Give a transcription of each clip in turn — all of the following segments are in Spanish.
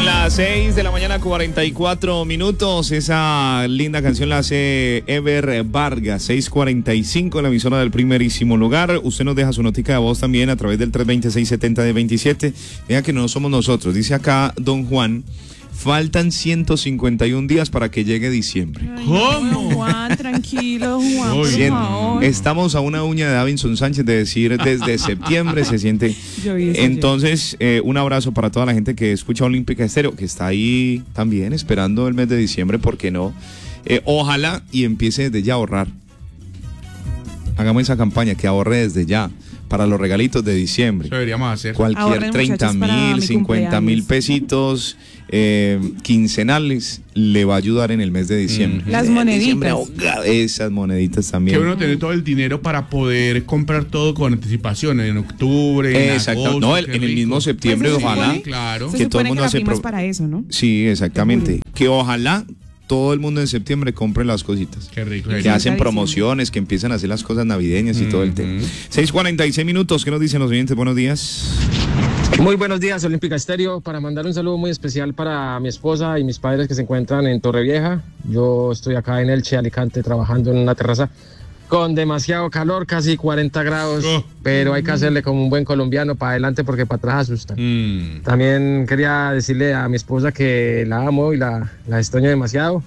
las 6 de la mañana, 44 minutos. Esa linda canción la hace Ever Vargas. 6:45 en la emisora del primerísimo lugar. Usted nos deja su notica de voz también a través del 320-670-27. Vea que no somos nosotros. Dice acá don Juan: faltan 151 días para que llegue diciembre. Ay, ¿cómo? Juan, tranquilo, Juan, por favor. Estamos a una uña de Davinson Sánchez de decir desde septiembre se siente. Entonces, un abrazo para toda la gente que escucha Olímpica Estéreo, que está ahí también esperando el mes de diciembre, ¿por qué no? Ojalá y empiece desde ya a ahorrar. Hagamos esa campaña, que ahorre desde ya para los regalitos de diciembre. Eso deberíamos hacer. Cualquier 30,000, 50,000 pesitos quincenales le va a ayudar en el mes de diciembre. Las moneditas. Esas moneditas también. Que uno tiene todo el dinero para poder comprar todo con anticipación en octubre, en agosto. No, en el mismo septiembre, pues ojalá. Claro. Que todo el mundo hace para eso, ¿no? Sí, exactamente. Que ojalá todo el mundo en septiembre compre las cositas. Qué rico. Que hacen promociones, que empiezan a hacer las cosas navideñas y todo el tema. 6:46 minutos. ¿Qué nos dicen los oyentes? Buenos días. Muy buenos días, Olímpica Estéreo. Para mandar un saludo muy especial para mi esposa y mis padres que se encuentran en Torrevieja. Yo estoy acá en Elche, Alicante, trabajando en una terraza con demasiado calor, casi 40 grados, pero hay que hacerle como un buen colombiano para adelante porque para atrás asustan. También quería decirle a mi esposa que la amo y la extraño demasiado.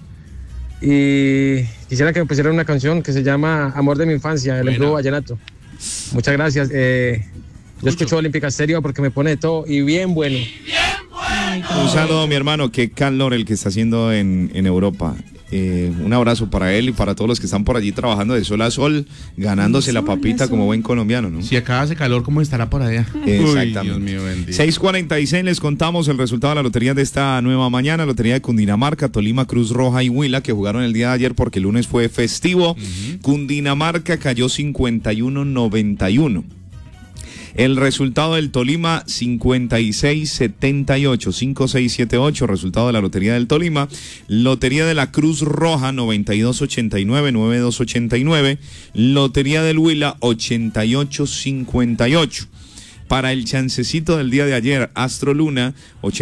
Y quisiera que me pusieran una canción que se llama Amor de mi infancia, el Embrujado Vallenato. Muchas gracias. Yo escucho Olímpica Estéreo porque me pone de todo y bien bueno. Un saludo, mi hermano. Qué calor el que está haciendo en Europa. Un abrazo para él y para todos los que están por allí trabajando de sol a sol, ganándose la papita como buen colombiano, ¿no? Si acá hace calor, ¿cómo estará por allá? Exactamente. Uy, Dios mío, bendito. 6:46, les contamos el resultado de la lotería de esta nueva mañana. Lotería de Cundinamarca, Tolima, Cruz Roja y Huila, que jugaron el día de ayer porque el lunes fue festivo. Cundinamarca cayó 51-91. El resultado del Tolima, 56-78, 5678, resultado de la Lotería del Tolima. Lotería de la Cruz Roja, 92-89, 92-89. Lotería del Huila, 88-58. Para el chancecito del día de ayer, Astro Luna,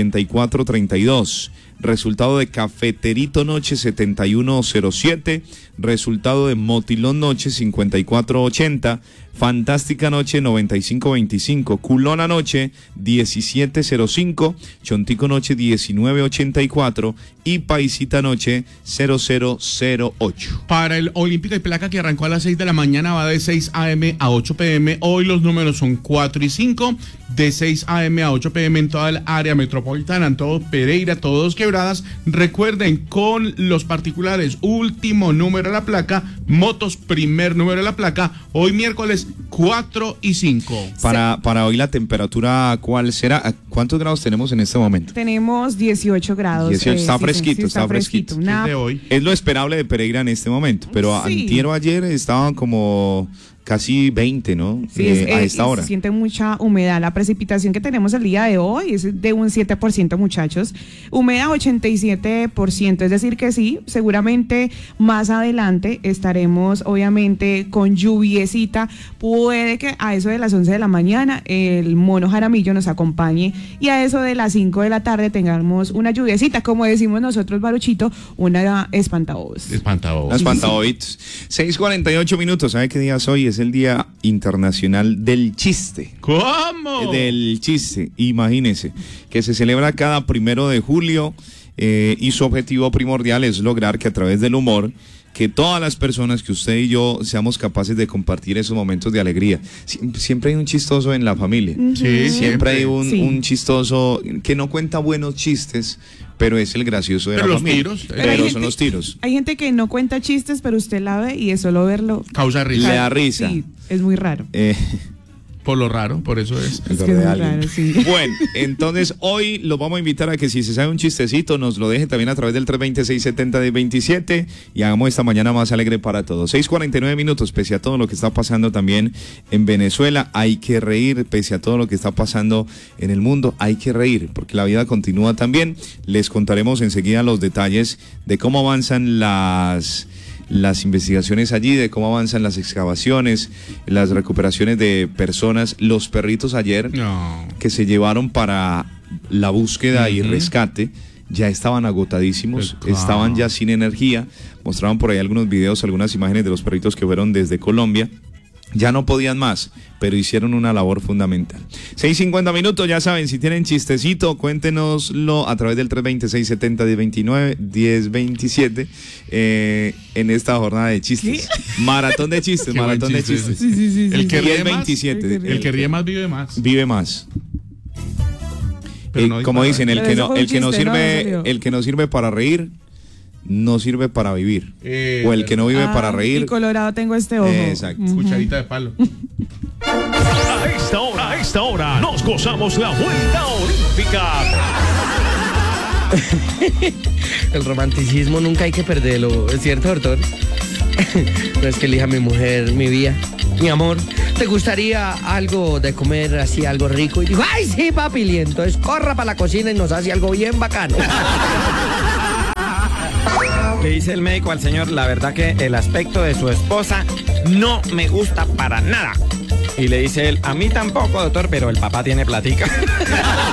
84-32. Resultado de Cafeterito Noche, 7107. Resultado de Motilón Noche, 5480. Fantástica Noche, 9525. Culona Noche, 1705. Chontico Noche, 1984. Y Paisita Noche, 0008. Para el Olímpica y Placa, que arrancó a las 6 de la mañana, va de 6 a.m. a 8 p.m. Hoy los números son 4 y 5. De 6 a.m. a 8 p.m. en toda el área metropolitana, en todo Pereira, todos Quebradas. Recuerden, con los particulares, último número de la placa, motos, primer número de la placa, hoy miércoles 4 y 5. Para hoy la temperatura, ¿cuál será? ¿Cuántos grados tenemos en este momento? Tenemos 18 grados. 18, está fresquito, sí, está fresquito. De hoy. Es lo esperable de Pereira en este momento, pero antier o ayer estaban como casi 20, ¿no? Sí, a esta hora. Se siente mucha humedad. La precipitación que tenemos el día de hoy es de un 7%, muchachos. Humedad 87%, es decir que sí, seguramente más adelante estaremos obviamente con lluviecita. Puede que a eso de las 11 de la mañana el mono Jaramillo nos acompañe y a eso de las 5 de la tarde tengamos una lluviecita, como decimos nosotros, Baruchito, una espantaboys. Espantaboys. 6:48 minutos. ¿Sabe qué día es hoy? Es el Día Internacional del Chiste. ¿Cómo? Del chiste. Imagínense que se celebra cada 1 de julio y su objetivo primordial es lograr que a través del humor, que todas las personas, que usted y yo seamos capaces de compartir esos momentos de alegría. Siempre hay un chistoso en la familia. Sí, siempre hay un chistoso que no cuenta buenos chistes, pero es el gracioso de la familia. Pero son los tiros. Hay gente que no cuenta chistes, pero usted la ve y es solo verlo. Causa risa. Le da risa. Sí, es muy raro. Por lo raro, por eso es. Es que es muy raro, sí. Bueno, entonces hoy los vamos a invitar a que si se sabe un chistecito nos lo deje también a través del 320-670-27 y hagamos esta mañana más alegre para todos. 6:49 minutos, pese a todo lo que está pasando también en Venezuela, hay que reír, pese a todo lo que está pasando en el mundo, hay que reír, porque la vida continúa también. Les contaremos enseguida los detalles de cómo avanzan las investigaciones allí, de cómo avanzan las excavaciones, las recuperaciones de personas, los perritos ayer que se llevaron para la búsqueda y rescate, ya estaban agotadísimos, estaban ya sin energía. Mostraban por ahí algunos videos, algunas imágenes de los perritos que fueron desde Colombia. Ya no podían más, pero hicieron una labor fundamental. 6:50 minutos, ya saben, si tienen chistecito, cuéntenoslo a través del 320-670-1027 en esta jornada de chistes. ¿Qué? Maratón de chistes, maratón de chistes. Sí. El que ríe más, 27. El que ríe más vive más. Vive más. Pero no como dicen, el que no sirve para reír, no sirve para vivir. O el que no vive para reír. Y colorado tengo este ojo. Exacto. Cucharita de palo. A esta hora, nos gozamos la vuelta olímpica. El romanticismo nunca hay que perderlo, ¿es cierto, doctor? No es que elija mi mujer, mi vida, mi amor. ¿Te gustaría algo de comer así, algo rico? Y digo, ¡ay, sí, papi! Y entonces corra para la cocina y nos hace algo bien bacano. Le dice el médico al señor, la verdad que el aspecto de su esposa no me gusta para nada. Y le dice él, a mí tampoco, doctor, pero el papá tiene platica.